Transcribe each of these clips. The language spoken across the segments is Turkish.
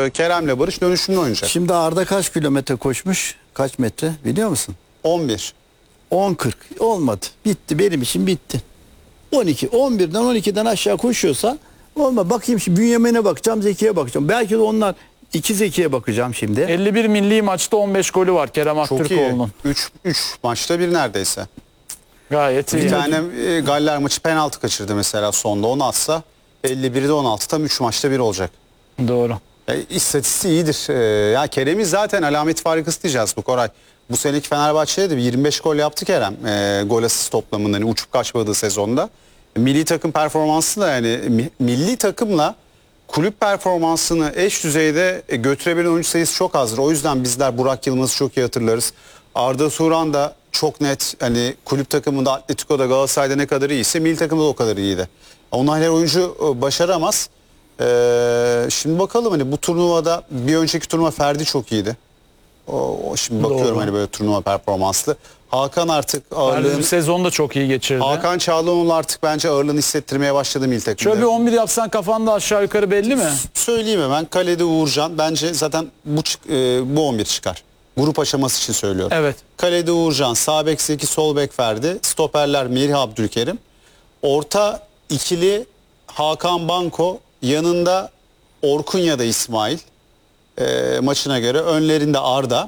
Kerem'le Barış dönüşümlü oynayacak. Şimdi Arda kaç kilometre koşmuş? Kaç metre biliyor musun? 11. 10-40 olmadı. Bitti, benim için bitti. 12, 11'den 12'den aşağı koşuyorsa olma. Bakayım şimdi Bünyamin'e bakacağım, Zeki'ye bakacağım. Belki de onlar iki Zeki'ye bakacağım şimdi. 51 milli maçta 15 golü var Kerem Çok iyi. Aktürkoğlu'nun. 3 maçta bir neredeyse. Gayet iyi. Bir tane Galler maçı penaltı kaçırdı mesela sonda. Onu atsa 51'de 16 tam 3 maçta bir olacak. Doğru. İstatistiği iyidir. Ya Kerem'in zaten alamet farikası diyeceğiz bu Koray. Bu seneki Fenerbahçe'de de 25 gol yaptı Kerem. Gol asist toplamında hani uçup kaçmadığı sezonda. Milli takım performansı da yani milli takımla kulüp performansını eş düzeyde götürebilen oyuncu sayısı çok azdır. O yüzden bizler Burak Yılmaz'ı çok iyi hatırlarız. Arda Turan da çok net hani kulüp takımında Atletico'da Galatasaray'da ne kadar iyiyse milli takımda da o kadar iyiydi. Onlar her oyuncu başaramaz. Şimdi bakalım hani bu turnuvada bir önceki turnuva Ferdi çok iyiydi. Şimdi bakıyorum Doğru. hani böyle turnuva performanslı. Hakan artık ağırlığını... Sezonu da çok iyi geçirdi. Hakan Çağlanoğlu artık bence ağırlığını hissettirmeye başladı milli takımda. Şöyle bir 11 yapsan kafanda aşağı yukarı belli mi? Söyleyeyim hemen. Kalede Uğurcan. Bence zaten bu 11 çıkar. Grup aşaması için söylüyorum. Evet. Kalede Uğurcan, sağ bek Zeki, sol bek Ferdi. Stoperler Merih Abdülkerim. Orta ikili Hakan Banko. Yanında Orkun ya da İsmail. Maçına göre. Önlerinde Arda.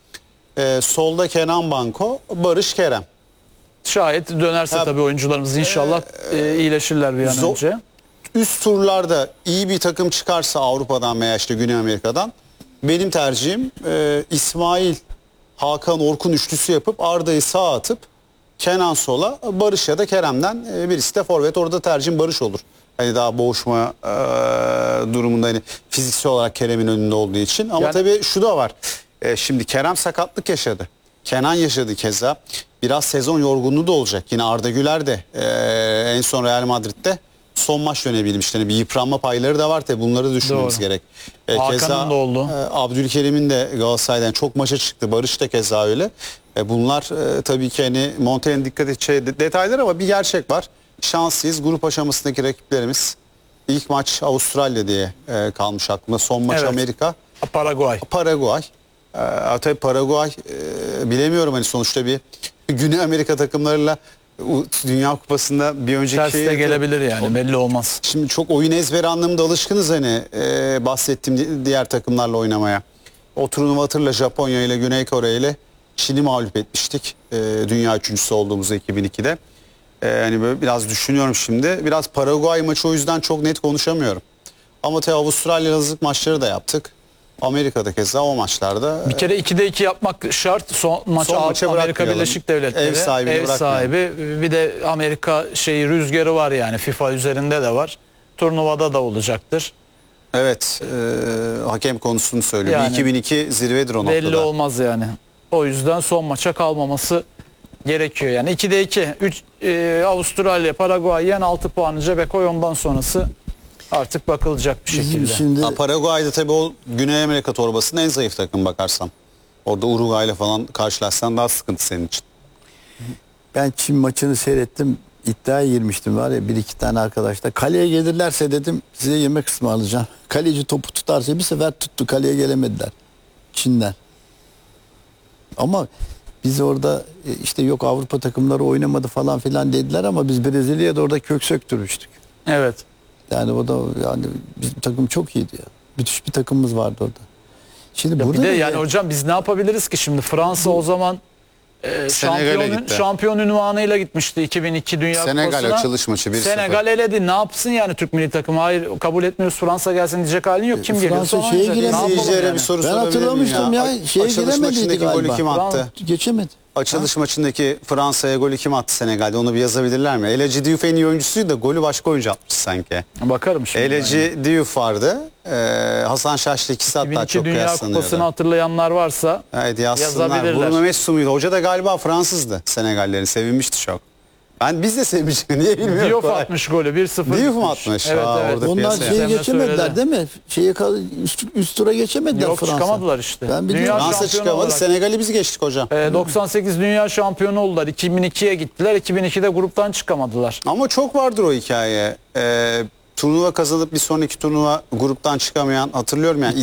Solda Kenan Banko. Barış Kerem. Şayet dönerse tabii oyuncularımız inşallah iyileşirler bir an önce. Üst turlarda iyi bir takım çıkarsa Avrupa'dan veya işte Güney Amerika'dan benim tercihim İsmail, Hakan, Orkun üçlüsü yapıp Arda'yı sağa atıp Kenan sola, Barış ya da Kerem'den birisi de forvet. Orada tercihim Barış olur. Hani daha boğuşma durumunda hani fiziksel olarak Kerem'in önünde olduğu için. Ama Yani... tabii şu da var. Şimdi Kerem sakatlık yaşadı. Kenan yaşadı keza. Biraz sezon yorgunluğu da olacak. Yine Arda Güler de en son Real Madrid'de son maç dönebilmişti. Yani bir yıpranma payları da var tabii. Bunları düşünmemiz gerek. Hakan'ın da oldu. Abdülkerim'in de Galatasaray'dan çok maça çıktı. Barış da keza öyle. Bunlar tabii ki hani Montella'nın dikkat edeceği detaylar ama bir gerçek var. Şanslıyız. Grup aşamasındaki rakiplerimiz ilk maç Avustralya diye kalmış aklımda. Son maç Amerika. Paraguay. Tabii Paraguay bilemiyorum hani sonuçta bir Güney Amerika takımlarıyla Dünya Kupası'nda bir önceki Tersi de gelebilir yani belli olmaz. Şimdi çok oyun ezberi anlamında alışkınız hani bahsettiğim diğer takımlarla oynamaya. O turnuva hatırla Japonya ile Güney Kore ile Çin'i mağlup etmiştik. Dünya üçüncüsü olduğumuzda 2002'de. Hani böyle biraz düşünüyorum şimdi. Biraz Paraguay maçı o yüzden çok net konuşamıyorum. Ama tabii Avustralya hazırlık maçları da yaptık. Amerika'da keza o maçlarda. Bir kere 2'de 2 yapmak şart. Son maça Amerika Birleşik Devletleri. Ev sahibi. Bir de Amerika rüzgarı var yani FIFA üzerinde de var. Turnuvada da olacaktır. Evet. Hakem konusunu söylüyor. Yani, 2002 zirvedir o noktada. Belli olmaz yani. O yüzden son maça kalmaması gerekiyor yani. 2'de 2. 3 Avustralya, Paraguay yen 6 puanı cebe koy, ondan sonrası artık bakılacak bir şekilde. Şimdi Paraguay'da tabii o Güney Amerika torbasının en zayıf takım bakarsan. Orada Uruguay'la falan karşılaşsan daha sıkıntı senin için. ben Çin maçını seyrettim. İddiaya girmiştim var ya, bir iki tane arkadaşla. Kaleye gelirlerse dedim size yemek ısmarlayacağım. Kaleci topu tutarsa, bir sefer tuttu, kaleye gelemediler. Çin'den. Ama biz orada işte yok Avrupa takımları oynamadı falan filan dediler ama biz Brezilya'da orada kök söktürmüştük. Evet. Yani o da yani bizim takım çok iyiydi ya. Müthiş bir takımımız vardı orada. Şimdi Ya burada bir de yani hocam biz ne yapabiliriz ki şimdi? Fransa o zaman şampiyon ünvanıyla gitmişti 2002 Dünya Kupası'na. Senegal açılış maçı 1-0. Senegal eledi. Ne yapsın yani Türk milli takımı? Hayır kabul etmiyoruz, Fransa gelsin diyecek halin yok. Kim geliyorsa Fransa şeye İzleyicilere bir soru ben sorabilir miyim hatırlamıştım ya. Şeye Açılış maçındaki golü galiba. kim attı? Geçemedi. Açılış maçındaki Fransa'ya golü kim attı Senegal'de? Onu bir yazabilirler mi? Eleci Diouf en iyi oyuncusuydu da golü başka oyuncu atmış sanki. Bakarım şimdi. Eleci Diouf vardı. Hasan Şaşlı ikisi hatta 2002 çok Dünya kıyaslanıyordu. Kupası'nı hatırlayanlar varsa yazsınlar. yazabilirler. Bruno Metsu muydu? Hoca da galiba Fransızdı Senegallerin. Sevinmişti çok. Biz de sevmiştik. Niye bilmiyorum. Diouf atmış golü 1-0. Diouf mu atmış? Evet, evet. Orada onlar piyasaya. geçemediler değil mi? üst tura geçemediler Yok, Fransa. çıkamadılar işte. Ben biliyorum. Dünya Fransa şampiyonu çıkamadı. olarak. Senegal'i biz geçtik hocam. 98 dünya şampiyonu oldular. 2002'ye gittiler. 2002'de gruptan çıkamadılar. Ama çok vardır o hikaye. Turnuva kazanıp bir sonraki turnuva gruptan çıkamayan hatırlıyorum yani.